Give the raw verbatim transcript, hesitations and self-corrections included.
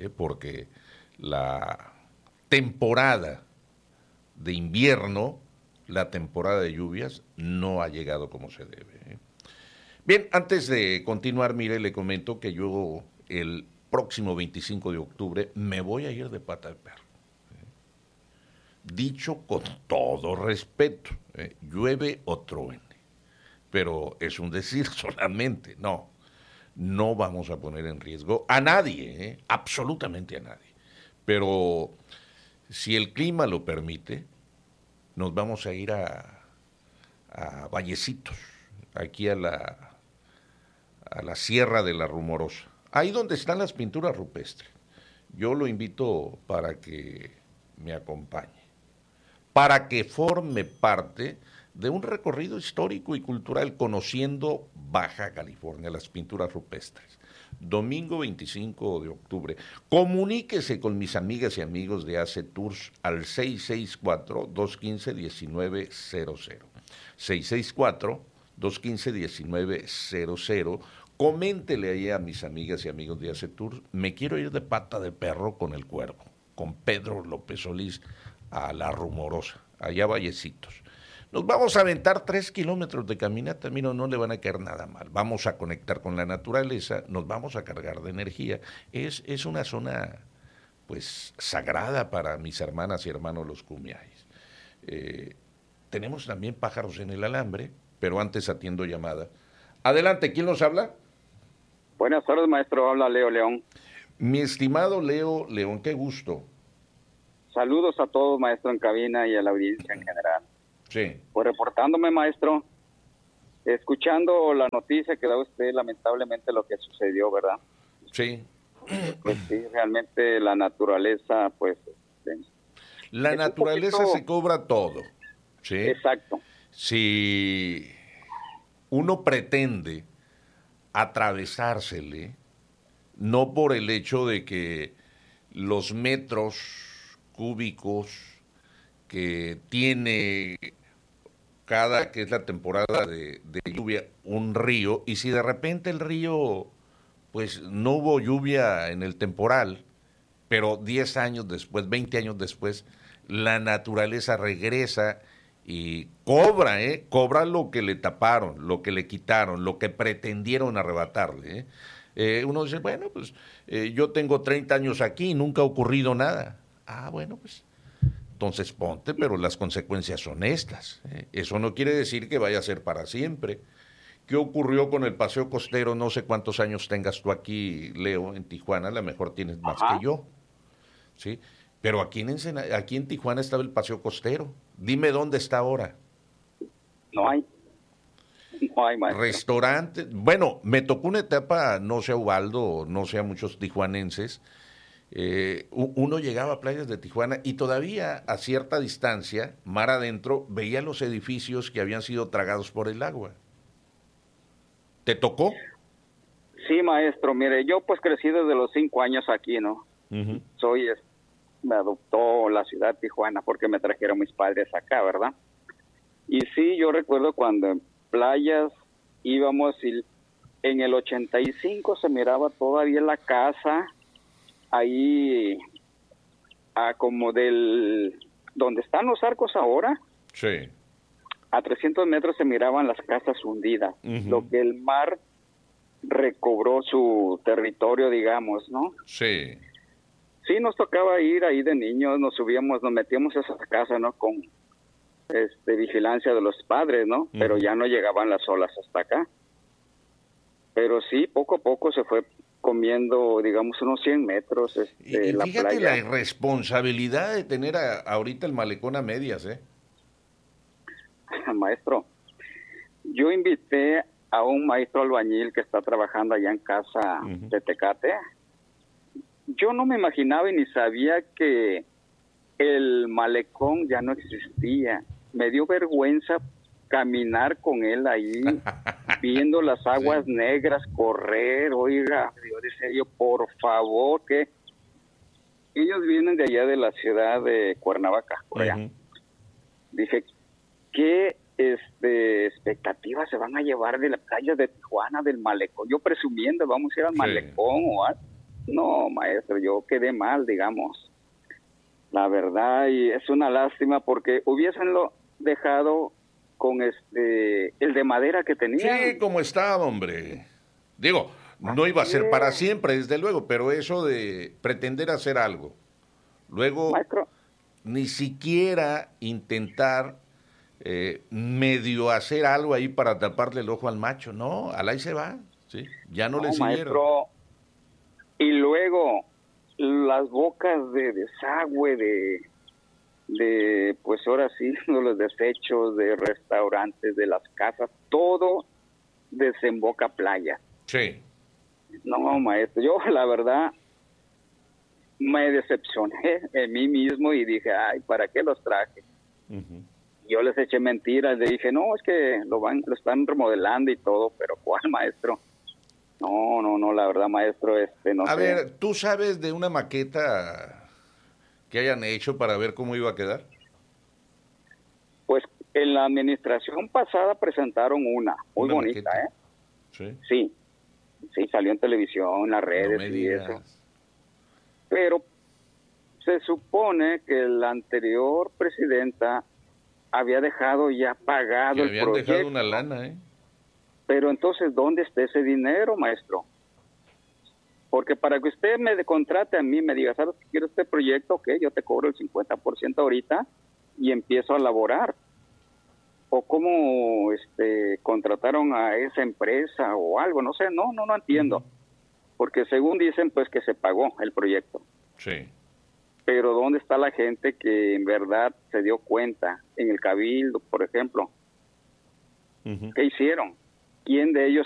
¿eh? Porque la temporada de invierno, la temporada de lluvias, no ha llegado como se debe. ¿eh? Bien, antes de continuar, mire, le comento que yo el próximo veinticinco de octubre me voy a ir de pata de perro. ¿eh? Dicho con todo respeto, ¿eh? llueve o truene, pero es un decir solamente, no. No vamos a poner en riesgo a nadie, ¿eh? absolutamente a nadie. Pero si el clima lo permite, nos vamos a ir a, a Vallecitos, aquí a la, a la Sierra de la Rumorosa, ahí donde están las pinturas rupestres. Yo lo invito para que me acompañe, para que forme parte de un recorrido histórico y cultural conociendo Baja California, las pinturas rupestres. Domingo veinticinco de octubre. Comuníquese con mis amigas y amigos de A C Tours al seis seis cuatro, dos uno cinco, uno nueve cero cero. seis seis cuatro, dos uno cinco, uno nueve cero cero. Coméntele ahí a mis amigas y amigos de A C Tours, me quiero ir de pata de perro con el cuervo, con Pedro López Solís a La Rumorosa, allá Vallecitos. Nos vamos a aventar tres kilómetros de caminata, mira, no le van a caer nada mal. Vamos a conectar con la naturaleza, nos vamos a cargar de energía. Es, es una zona, pues, sagrada para mis hermanas y hermanos los cumiáis. Eh, tenemos también pájaros en el alambre, pero antes atiendo llamada. Adelante, ¿quién nos habla? Buenas tardes, maestro. Habla Leo León. Mi estimado Leo León, qué gusto. Saludos a todos, maestro, en cabina y a la audiencia en general. Sí. Pues reportándome, maestro, escuchando la noticia que da usted, lamentablemente lo que sucedió, ¿verdad? Sí. Pues sí, realmente la naturaleza, pues... Este, la naturaleza poquito... se cobra todo. ¿sí? Exacto. Si uno pretende atravesársele, no por el hecho de que los metros cúbicos que tiene cada que es la temporada de, de lluvia un río, y si de repente el río pues no hubo lluvia en el temporal, pero diez años después, veinte años después, la naturaleza regresa y cobra, ¿eh? Cobra lo que le taparon, lo que le quitaron, lo que pretendieron arrebatarle. ¿eh? Eh, uno dice, bueno, pues eh, yo tengo treinta años aquí y nunca ha ocurrido nada. Ah, bueno, pues entonces ponte, pero las consecuencias son estas. ¿eh? Eso no quiere decir que vaya a ser para siempre. ¿Qué ocurrió con el paseo costero? No sé cuántos años tengas tú aquí, Leo, en Tijuana, a lo mejor tienes más Ajá. que yo. ¿sí? Pero aquí en, Encena, aquí en Tijuana estaba el paseo costero. Dime dónde está ahora. No hay. No hay, maestro. Restaurante. Bueno, me tocó una etapa, no sé a Ubaldo, no sé a muchos tijuanenses, eh, uno llegaba a playas de Tijuana y todavía a cierta distancia, mar adentro, veía los edificios que habían sido tragados por el agua. ¿Te tocó? Sí, maestro. Mire, yo pues crecí desde los cinco años aquí, ¿no? Uh-huh. Soy, me adoptó la ciudad de Tijuana porque me trajeron mis padres acá, ¿verdad? Y sí, yo recuerdo cuando en playas íbamos y en el ochenta y cinco se miraba todavía la casa ahí, a como del, donde están los arcos ahora. Sí. A trescientos metros se miraban las casas hundidas, uh-huh. lo que el mar recobró su territorio, digamos, ¿no? Sí. Sí, nos tocaba ir ahí de niños, nos subíamos, nos metíamos a esas casas, ¿no? Con este, vigilancia de los padres, ¿no? Uh-huh. Pero ya no llegaban las olas hasta acá. Pero sí, poco a poco se fue comiendo, digamos, unos cien metros este, y, y la fíjate playa. La irresponsabilidad de tener a, ahorita el malecón a medias, ¿eh? Maestro, yo invité a un maestro albañil que está trabajando allá en casa uh-huh. de Tecate. Yo no me imaginaba y ni sabía que el malecón ya no existía. Me dio vergüenza caminar con él ahí, viendo las aguas sí. negras correr. Oiga, yo decía yo, por favor, que ellos vienen de allá de la ciudad de Cuernavaca, por allá. Uh-huh. Dije, ¿qué este, expectativas se van a llevar de la playa de Tijuana, del malecón? Yo presumiendo, vamos a ir al sí. malecón o algo. No, maestro, yo quedé mal, digamos. La verdad, y es una lástima porque hubiésenlo dejado con este el de madera que Sí, tenían. como estaba, hombre. Digo, ¿Para no iba a ser para qué, siempre, desde luego, pero eso de pretender hacer algo, luego maestro? ni siquiera intentar eh, medio hacer algo ahí para taparle el ojo al macho, no, al ahí se va, ¿sí? Ya no le No, siguieron. maestro. Y luego las bocas de desagüe de, de pues ahora sí, los desechos de restaurantes, de las casas, todo desemboca a playa. Sí. No, maestro, yo la verdad me decepcioné en mí mismo y dije, ay, ¿para qué los traje? Uh-huh. Yo les eché mentiras, le dije, no, es que lo van, lo están remodelando y todo, pero ¿cuál, maestro? No, no, no, la verdad, maestro, este, no A sé. ver, ¿tú sabes de una maqueta que hayan hecho para ver cómo iba a quedar? Pues en la administración pasada presentaron una, muy Una bonita, maqueta. ¿eh? Sí. Sí, sí, salió en televisión, en las No redes me y eso. digas. Pero se supone que la anterior presidenta había dejado ya pagado Que el habían dejado una proyecto. lana, ¿eh? Pero entonces, ¿dónde está ese dinero, maestro? Porque para que usted me contrate a mí, me diga, ¿sabes que quiero este proyecto? Ok, yo te cobro el cincuenta por ciento ahorita y empiezo a laborar. O cómo este, contrataron a esa empresa o algo, no sé, no, no, no entiendo. Uh-huh. Porque según dicen, pues que se pagó el proyecto. Sí. Pero ¿dónde está la gente que en verdad se dio cuenta? En el Cabildo, por ejemplo. Uh-huh. ¿Qué hicieron? ¿Quién de ellos